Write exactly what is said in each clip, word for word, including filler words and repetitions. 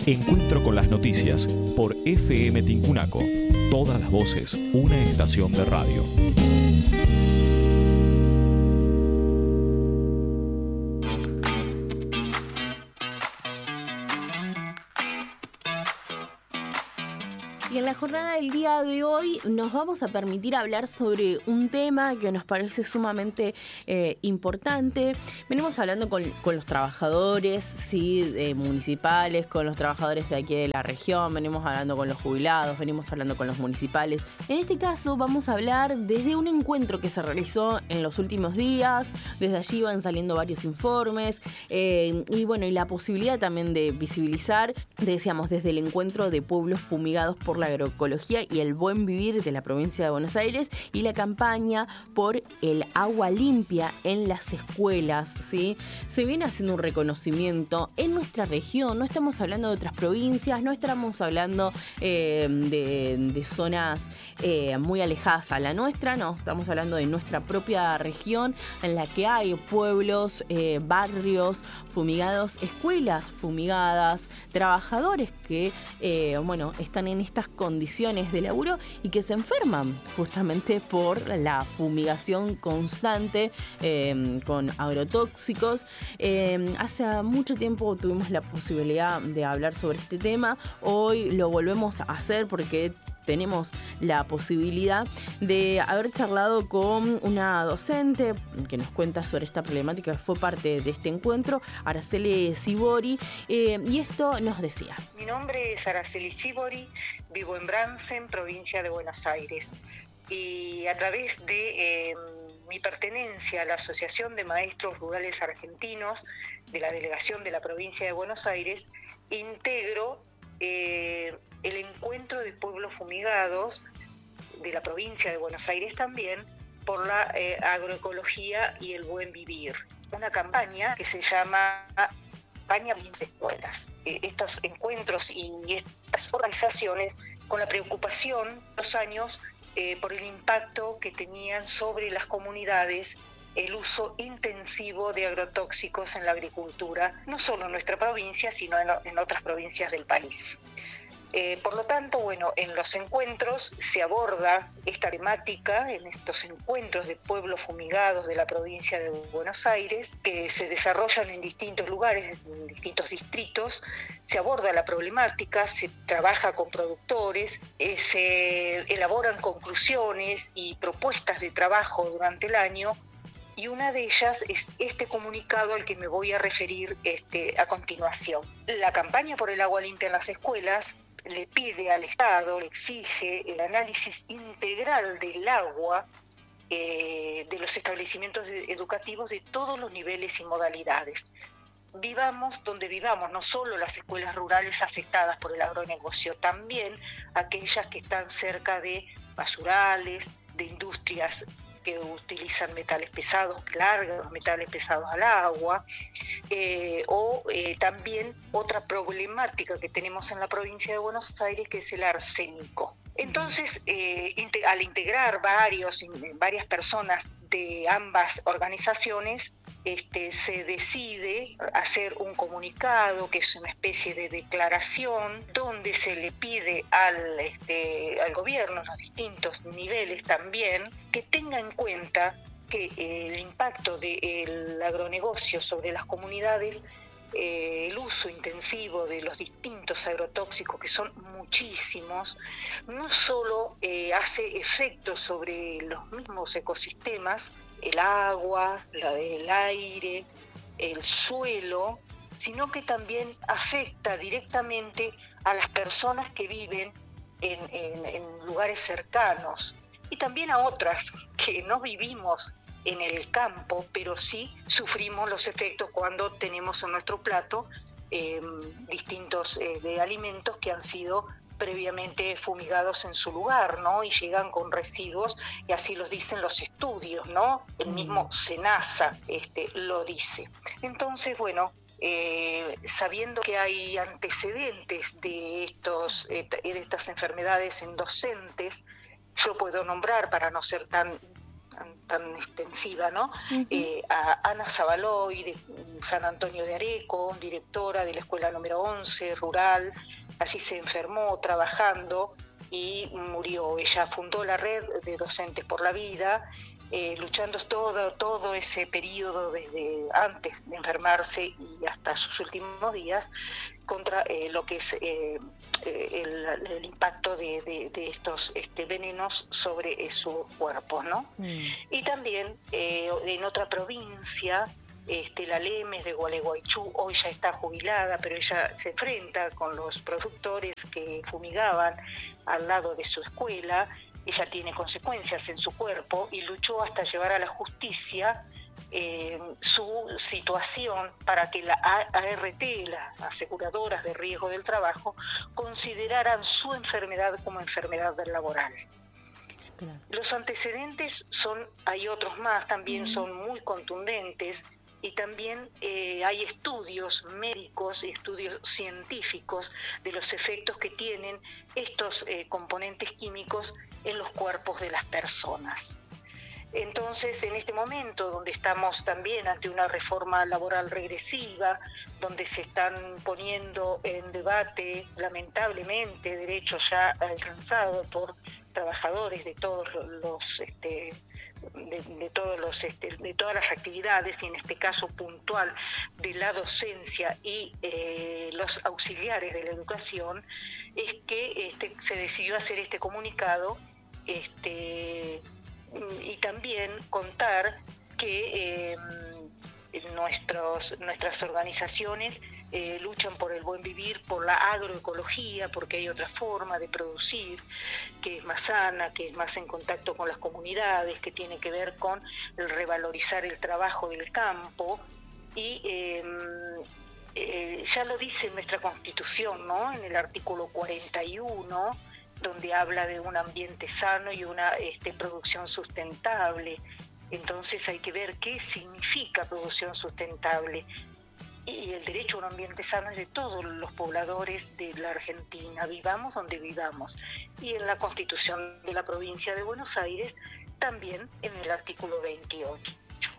Encuentro con las noticias por F M Tincunaco. Todas las voces, una estación de radio. Y en la jornada del día de hoy nos vamos a permitir hablar sobre un tema que nos parece sumamente eh, importante. Venimos hablando con, con los trabajadores, sí, eh, municipales, con los trabajadores de aquí de la región, venimos hablando con los jubilados, venimos hablando con los municipales. En este caso vamos a hablar desde un encuentro que se realizó en los últimos días. Desde allí van saliendo varios informes eh, y bueno, y la posibilidad también de visibilizar, decíamos, desde el encuentro de pueblos fumigados por la agroecología y el buen vivir de la provincia de Buenos Aires y la campaña por el agua limpia en las escuelas, ¿sí? Se viene haciendo un reconocimiento en nuestra región, no estamos hablando de otras provincias, no estamos hablando eh, de, de zonas eh, muy alejadas a la nuestra, no, estamos hablando de nuestra propia región en la que hay pueblos, eh, barrios fumigados, escuelas fumigadas, trabajadores que, eh, bueno, están en estas condiciones de laburo y que se enferman justamente por la fumigación constante eh, con agrotóxicos. Eh, hace mucho tiempo tuvimos la posibilidad de hablar sobre este tema, hoy lo volvemos a hacer porque tenemos la posibilidad de haber charlado con una docente que nos cuenta sobre esta problemática, que fue parte de este encuentro, Araceli Sibori, eh, y esto nos decía. Mi nombre es Araceli Sibori, vivo en Bransen, provincia de Buenos Aires, y a través de eh, mi pertenencia a la Asociación de Maestros Rurales Argentinos de la Delegación de la Provincia de Buenos Aires, integro eh, el encuentro de pueblos fumigados de la provincia de Buenos Aires también por la eh, agroecología y el buen vivir. Una campaña que se llama Campaña Limpia Escuelas. Eh, estos encuentros y estas organizaciones con la preocupación los años eh, por el impacto que tenían sobre las comunidades el uso intensivo de agrotóxicos en la agricultura, no solo en nuestra provincia, sino en, en otras provincias del país. Eh, por lo tanto, bueno, en los encuentros se aborda esta temática, en estos encuentros de pueblos fumigados de la provincia de Buenos Aires, que se desarrollan en distintos lugares, en distintos distritos, se aborda la problemática, se trabaja con productores, eh, se elaboran conclusiones y propuestas de trabajo durante el año, y una de ellas es este comunicado al que me voy a referir este, a continuación. La campaña por el agua limpia en las escuelas le pide al Estado, le exige el análisis integral del agua eh, de los establecimientos educativos de todos los niveles y modalidades. Vivamos donde vivamos, no solo las escuelas rurales afectadas por el agronegocio, también aquellas que están cerca de basurales, de industrias que utilizan metales pesados, que largan los metales pesados al agua, eh, o eh, también otra problemática que tenemos en la provincia de Buenos Aires, que es el arsénico. Entonces, eh, inte- al integrar varios, varias personas de ambas organizaciones, este, se decide hacer un comunicado, que es una especie de declaración, donde se le pide al, este, al gobierno, a los distintos niveles también, que tenga en cuenta que el impacto del agronegocio sobre las comunidades, eh, el uso intensivo de los distintos agrotóxicos, que son muchísimos, no solo eh, hace efecto sobre los mismos ecosistemas, el agua, la del aire, el suelo, sino que también afecta directamente a las personas que viven en, en, en lugares cercanos, y también a otras que no vivimos en el campo, pero sí sufrimos los efectos cuando tenemos en nuestro plato eh, distintos eh, de alimentos que han sido previamente fumigados en su lugar, ¿no? Y llegan con residuos, y así los dicen los estudios, ¿no? El mismo SENASA este, lo dice. Entonces, bueno, eh, sabiendo que hay antecedentes de, estos, eh, de estas enfermedades en docentes, yo puedo nombrar, para no ser tan tan extensiva, ¿no? Uh-huh. Eh, a Ana Zabaloy, de, San Antonio de Areco, directora de la escuela número once, rural. Allí se enfermó trabajando y murió. Ella fundó la Red de Docentes por la Vida, eh, luchando todo, todo ese periodo desde antes de enfermarse y hasta sus últimos días contra eh, lo que es eh, el, el impacto de, de, de estos este, venenos sobre eh, sus cuerpos, ¿no? Mm. Y también eh, en otra provincia, Este, la Lemes de Gualeguaychú, hoy ya está jubilada, pero ella se enfrenta con los productores que fumigaban al lado de su escuela. Ella tiene consecuencias en su cuerpo y luchó hasta llevar a la justicia eh, su situación para que la A R T, las aseguradoras de riesgo del trabajo, consideraran su enfermedad como enfermedad laboral. Claro. Los antecedentes son, hay otros más, también mm. son muy contundentes. Y también eh, hay estudios médicos y estudios científicos de los efectos que tienen estos eh, componentes químicos en los cuerpos de las personas. Entonces, en este momento, donde estamos también ante una reforma laboral regresiva, donde se están poniendo en debate, lamentablemente, derechos ya alcanzados por trabajadores de todos los... Este, De, de todos los este, de todas las actividades, y en este caso puntual de la docencia y eh, los auxiliares de la educación, es que este, se decidió hacer este comunicado este, y también contar que eh, nuestros, nuestras organizaciones Eh, luchan por el buen vivir, por la agroecología, porque hay otra forma de producir que es más sana, que es más en contacto con las comunidades, que tiene que ver con el revalorizar el trabajo del campo. Y eh, eh, ya lo dice nuestra Constitución, ¿no? En el artículo cuarenta y uno, donde habla de un ambiente sano y una este, producción sustentable. Entonces hay que ver qué significa producción sustentable. Y el derecho a un ambiente sano es de todos los pobladores de la Argentina, vivamos donde vivamos. Y en la Constitución de la provincia de Buenos Aires, también en el artículo veintiocho.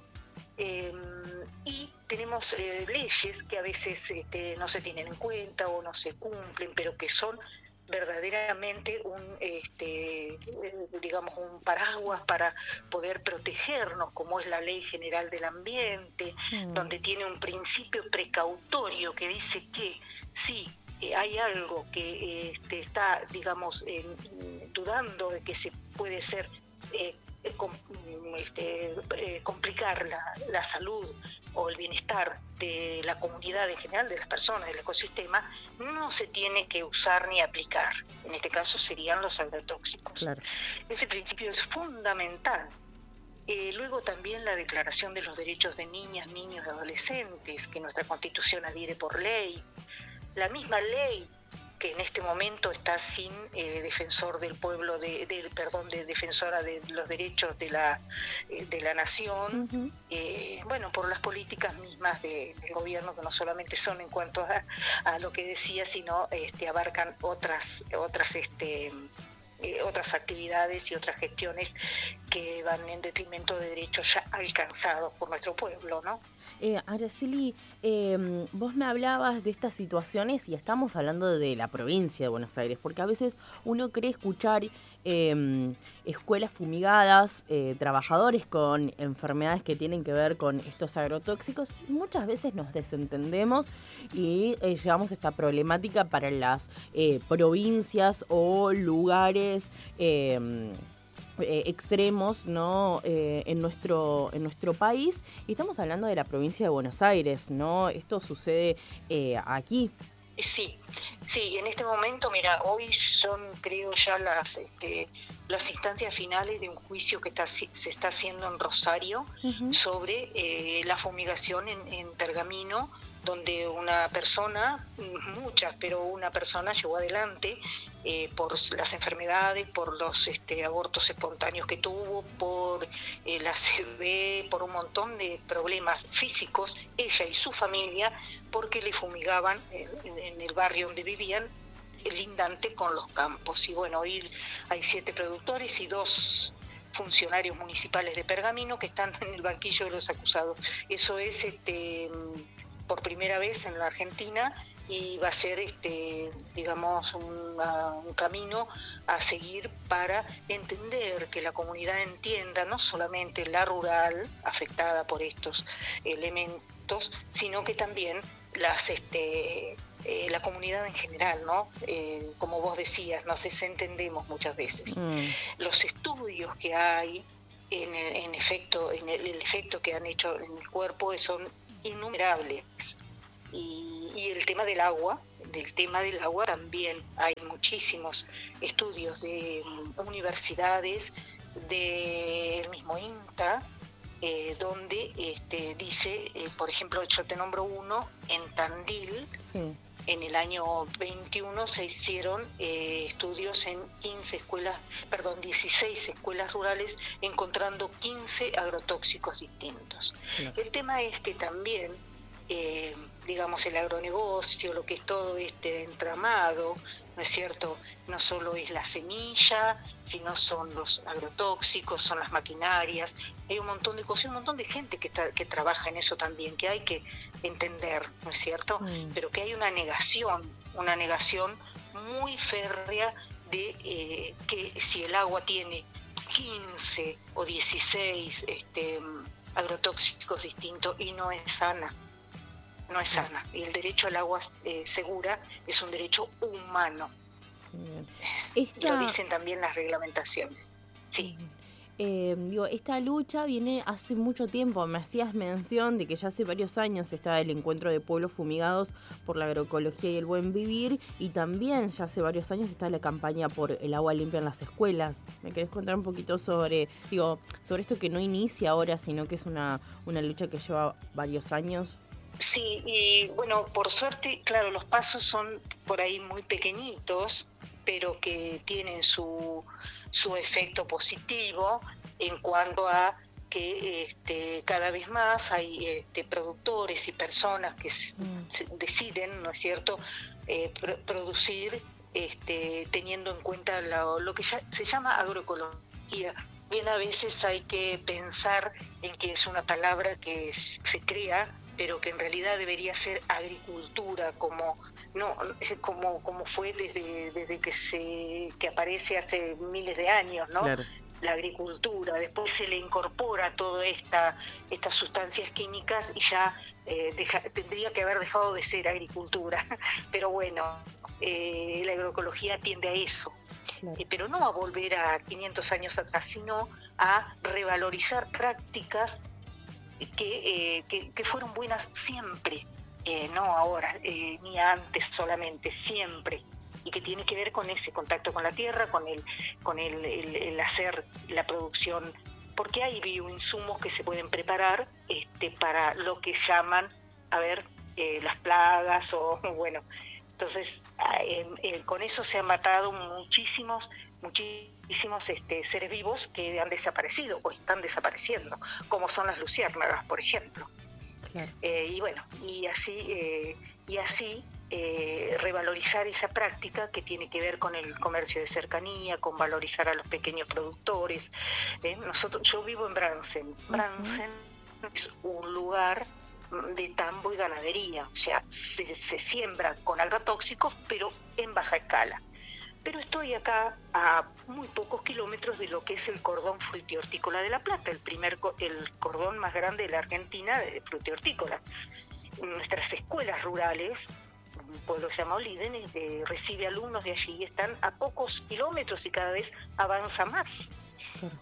Eh, y tenemos eh, leyes que a veces este, no se tienen en cuenta o no se cumplen, pero que son verdaderamente un este, digamos un paraguas para poder protegernos, como es la Ley General del Ambiente, mm. donde tiene un principio precautorio que dice que si hay algo que este, está, digamos, eh, dudando de que se puede ser eh, com, este, eh, complicar la, la salud o el bienestar de la comunidad en general, de las personas, del ecosistema, no se tiene que usar ni aplicar. En este caso serían los agrotóxicos. Claro. Ese principio es fundamental. Eh, luego también la Declaración de los Derechos de Niñas, Niños y Adolescentes, que nuestra Constitución adhiere por ley. La misma ley que en este momento está sin eh, defensor del pueblo, de, de, perdón, de defensora de los derechos de la, eh, de la nación, uh-huh. eh, bueno, por las políticas mismas de, del gobierno, que no solamente son en cuanto a, a lo que decía, sino este, abarcan otras, otras, este, eh, otras actividades y otras gestiones que van en detrimento de derechos ya alcanzados por nuestro pueblo, ¿no? Eh, Araceli, eh, vos me hablabas de estas situaciones y estamos hablando de la provincia de Buenos Aires, porque a veces uno cree escuchar eh, escuelas fumigadas, eh, trabajadores con enfermedades que tienen que ver con estos agrotóxicos, y muchas veces nos desentendemos y eh, llevamos esta problemática para las eh, provincias o lugares eh, Eh, extremos, ¿no? Eh, en nuestro en nuestro país, y estamos hablando de la provincia de Buenos Aires, ¿no? Esto sucede eh, aquí. Sí, sí, en este momento, mira, hoy son, creo, ya las este, las instancias finales de un juicio que está, se está haciendo en Rosario, uh-huh. sobre eh, la fumigación en, en Pergamino, donde una persona, muchas, pero una persona llegó adelante eh, por las enfermedades, por los este, abortos espontáneos que tuvo, por eh, la C V, por un montón de problemas físicos, ella y su familia, porque le fumigaban en, en el barrio donde vivían, lindante con los campos. Y bueno, hoy hay siete productores y dos funcionarios municipales de Pergamino que están en el banquillo de los acusados. Eso es este, por primera vez en la Argentina y va a ser, este, digamos, una, un camino a seguir para entender que la comunidad entienda no solamente la rural afectada por estos elementos, sino que también las este, eh, la comunidad en general, ¿no? Eh, como vos decías, nos desentendemos muchas veces. Mm. Los estudios que hay en, en efecto, en el, el efecto que han hecho en el cuerpo son innumerables. Y, y el tema del agua, del tema del agua también hay muchísimos estudios de um, universidades, del mismo INTA, eh, donde este, dice, eh, por ejemplo, yo te nombro uno, en Tandil, sí. En el año veintiuno se hicieron eh, estudios en quince escuelas, perdón, dieciséis escuelas rurales, encontrando quince agrotóxicos distintos. No. El tema es que también Eh, digamos, el agronegocio, lo que es todo este entramado, ¿no es cierto? No solo es la semilla, sino son los agrotóxicos, son las maquinarias, hay un montón de cosas, un montón de gente que, está, que trabaja en eso también, que hay que entender, ¿no es cierto? Mm. Pero que hay una negación, una negación muy férrea de eh, que si el agua tiene quince o dieciséis este, agrotóxicos distintos y no es sana. No es sana. Y el derecho al agua eh, segura es un derecho humano. Esta... Lo dicen también las reglamentaciones. Sí. Eh, digo, esta lucha viene hace mucho tiempo. Me hacías mención de que ya hace varios años está el encuentro de pueblos fumigados por la agroecología y el buen vivir, y también ya hace varios años está la campaña por el agua limpia en las escuelas. ¿Me querés contar un poquito sobre, digo, sobre esto que no inicia ahora, sino que es una, una lucha que lleva varios años? Sí, y bueno, por suerte, claro, los pasos son por ahí muy pequeñitos, pero que tienen su, su efecto positivo en cuanto a que este, cada vez más hay este, productores y personas que mm. deciden, ¿no es cierto?, eh, pro- producir este, teniendo en cuenta lo, lo que ya se llama agroecología. Bien, a veces hay que pensar en que es una palabra que se crea, pero que en realidad debería ser agricultura, como no como como fue desde desde que se que aparece hace miles de años, ¿no? Claro. La agricultura, después se le incorpora toda esta estas sustancias químicas y ya eh, deja, tendría que haber dejado de ser agricultura, pero bueno, eh, la agroecología tiende a eso. Claro. Eh, pero no a volver a quinientos años atrás, sino a revalorizar prácticas Que, eh, que, que fueron buenas siempre, eh, no ahora, eh, ni antes solamente, siempre, y que tiene que ver con ese contacto con la tierra, con el, con el, el, el hacer la producción, porque hay bioinsumos que se pueden preparar este, para lo que llaman, a ver, eh, las plagas, o bueno, entonces eh, eh, con eso se han matado muchísimos, muchísimos este, seres vivos que han desaparecido o están desapareciendo, como son las luciérnagas, por ejemplo. Claro. Eh, y bueno, y así, eh, y así eh, revalorizar esa práctica que tiene que ver con el comercio de cercanía, con valorizar a los pequeños productores. Eh, nosotros, yo vivo en Bransen. Bransen uh-huh. es un lugar de tambo y ganadería, o sea, se, se siembra con agrotóxicos, pero en baja escala. Pero estoy acá a muy pocos kilómetros de lo que es el cordón frutihortícola de La Plata, el primer el cordón más grande de la Argentina de frutihortícola. Nuestras escuelas rurales, un pueblo llamado Liden, eh, recibe alumnos de allí y están a pocos kilómetros y cada vez avanza más. Claro.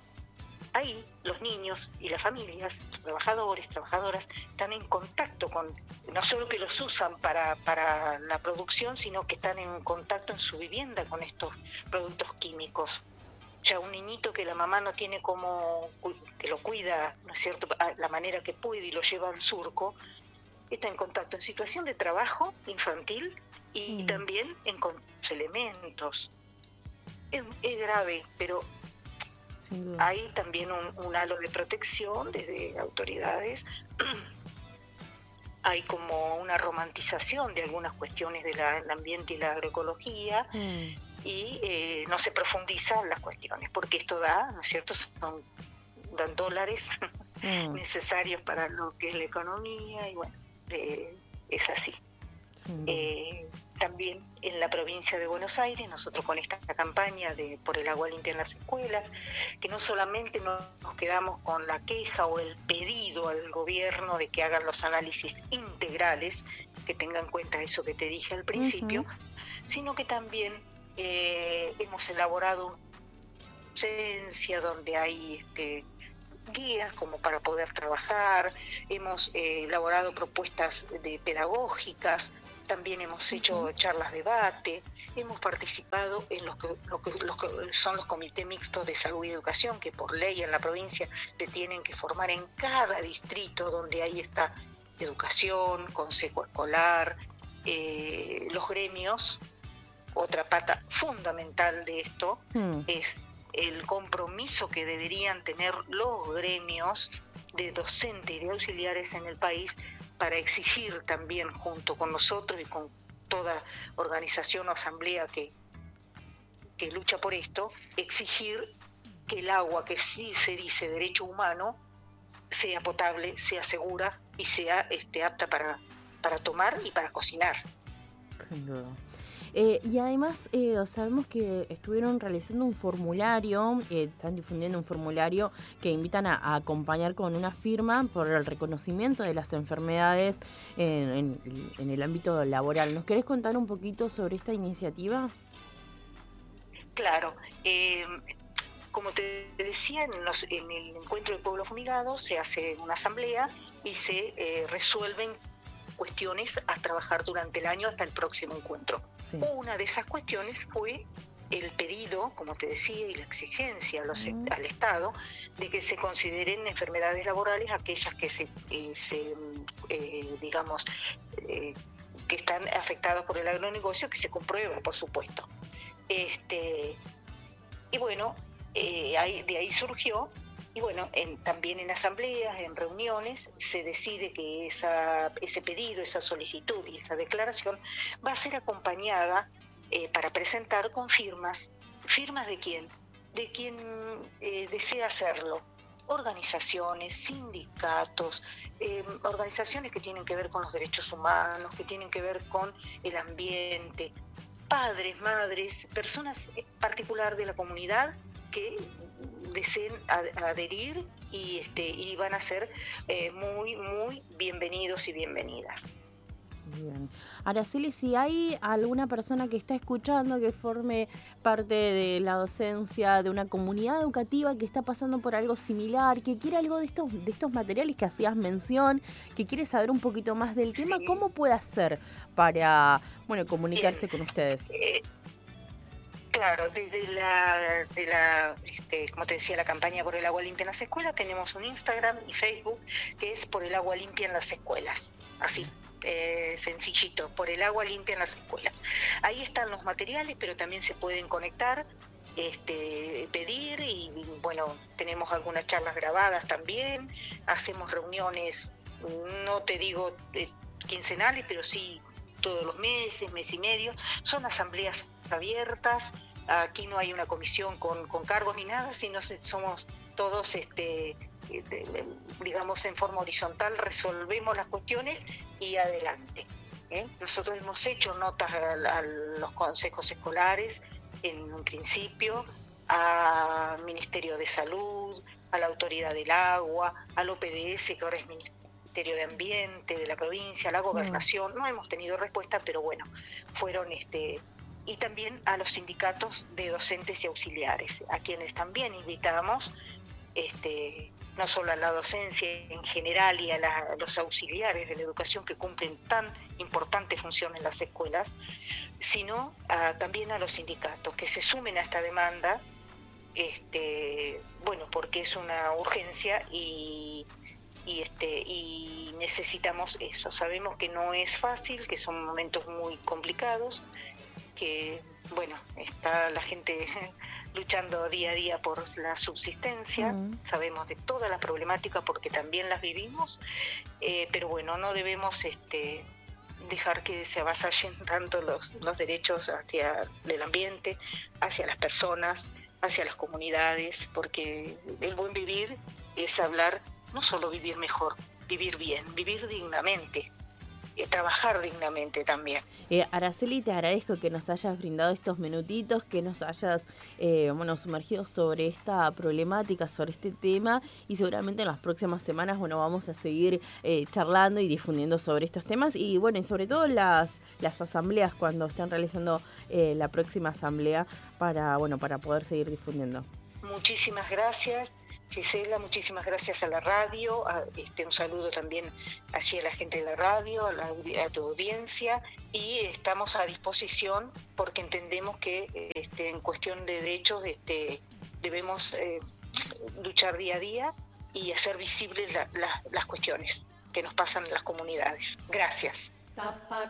Ahí los niños y las familias, los trabajadores, trabajadoras, están en contacto con, no solo que los usan para, para la producción, sino que están en contacto en su vivienda con estos productos químicos. Ya un niñito que la mamá no tiene como, que lo cuida, ¿no es cierto?, a la manera que puede y lo lleva al surco, está en contacto en situación de trabajo infantil y mm. también en con elementos. Es, es grave, pero hay también un, un halo de protección desde autoridades. Hay como una romantización de algunas cuestiones del ambiente y la agroecología. Mm. y eh, no se profundizan las cuestiones, porque esto da, ¿no es cierto?, son dan dólares mm. necesarios para lo que es la economía, y bueno, eh, es así. Sí. Eh, también en la provincia de Buenos Aires, nosotros con esta campaña de por el agua limpia en las escuelas, que no solamente nos quedamos con la queja o el pedido al gobierno de que hagan los análisis integrales, que tengan en cuenta eso que te dije al principio, uh-huh. sino que también eh, hemos elaborado una docencia donde hay este, guías como para poder trabajar, hemos eh, elaborado propuestas de pedagógicas, también hemos hecho uh-huh. charlas de debate, hemos participado en los que, lo que, los que son los comités mixtos de salud y educación, que por ley en la provincia se tienen que formar en cada distrito donde ahí está educación, consejo escolar, eh, los gremios. Otra pata fundamental de esto uh-huh. es el compromiso que deberían tener los gremios de docentes y de auxiliares en el país para exigir también junto con nosotros y con toda organización o asamblea que, que lucha por esto, exigir que el agua, que sí se dice derecho humano, sea potable, sea segura y sea este, apta para, para tomar y para cocinar. Eh, y además eh, sabemos que estuvieron realizando un formulario, eh, están difundiendo un formulario que invitan a, a acompañar con una firma por el reconocimiento de las enfermedades en, en, en el ámbito laboral. ¿Nos querés contar un poquito sobre esta iniciativa? Claro, eh, como te decía, en, los, en el encuentro de pueblos fumigados se hace una asamblea y se eh, resuelven cuestiones a trabajar durante el año hasta el próximo encuentro. Sí. Una de esas cuestiones fue el pedido, como te decía, y la exigencia a los, mm. al Estado de que se consideren enfermedades laborales aquellas que se, eh, se eh, digamos, eh, que están afectadas por el agronegocio, que se comprueba, por supuesto. Este, y bueno, eh, ahí, de ahí surgió. Y bueno, en, también en asambleas, en reuniones, se decide que esa, ese pedido, esa solicitud y esa declaración va a ser acompañada eh, para presentar con firmas. ¿Firmas de quién? De quien eh, desea hacerlo. Organizaciones, sindicatos, eh, organizaciones que tienen que ver con los derechos humanos, que tienen que ver con el ambiente, padres, madres, personas en particular de la comunidad que deseen adherir y este y van a ser eh, muy muy bienvenidos y bienvenidas. Bien. Araceli, si hay alguna persona que está escuchando que forme parte de la docencia de una comunidad educativa que está pasando por algo similar, que quiere algo de estos de estos materiales que hacías mención, que quiere saber un poquito más del sí. tema, ¿cómo puede hacer para bueno comunicarse Bien. con ustedes? Eh, Claro, desde la, de la este, como te decía, la campaña por el agua limpia en las escuelas, tenemos un Instagram y Facebook que es por el agua limpia en las escuelas, así, eh, sencillito, por el agua limpia en las escuelas. Ahí están los materiales, pero también se pueden conectar, este, pedir y bueno, tenemos algunas charlas grabadas también, hacemos reuniones, no te digo eh, quincenales, pero sí todos los meses, mes y medio, son asambleas abiertas. Aquí no hay una comisión con, con cargos ni nada, sino somos todos, este, digamos, en forma horizontal, resolvemos las cuestiones y adelante. ¿eh? Nosotros hemos hecho notas a, a los consejos escolares en un principio, al Ministerio de Salud, a la Autoridad del Agua, al O P D S, que ahora es Ministerio de Ambiente de la provincia, a la Gobernación. No hemos tenido respuesta, pero bueno, fueron... este y también a los sindicatos de docentes y auxiliares, a quienes también invitamos, este, no solo a la docencia en general y a, la, a los auxiliares de la educación que cumplen tan importante función en las escuelas, sino a, también a los sindicatos que se sumen a esta demanda, este, bueno, porque es una urgencia y, y, este, y necesitamos eso. Sabemos que no es fácil, que son momentos muy complicados, que, bueno, está la gente luchando día a día por la subsistencia, uh-huh. sabemos de todas las problemáticas porque también las vivimos, eh, pero bueno, no debemos este, dejar que se avasallen tanto los, los derechos hacia el ambiente, hacia las personas, hacia las comunidades, porque el buen vivir es hablar, no solo vivir mejor, vivir bien, vivir dignamente, eh, trabajar dignamente también. Eh, Araceli, te agradezco que nos hayas brindado estos minutitos, que nos hayas eh, bueno, sumergido sobre esta problemática, sobre este tema, y seguramente en las próximas semanas bueno, vamos a seguir eh, charlando y difundiendo sobre estos temas, y bueno, y sobre todo las, las asambleas, cuando estén realizando eh, la próxima asamblea, para, bueno, para poder seguir difundiendo. Muchísimas gracias, Gisela, muchísimas gracias a la radio, a, este, un saludo también hacia la gente de la radio, a, la, a tu audiencia, y estamos a disposición porque entendemos que este, en cuestión de derechos este, debemos eh, luchar día a día y hacer visibles la, la, las cuestiones que nos pasan en las comunidades. Gracias.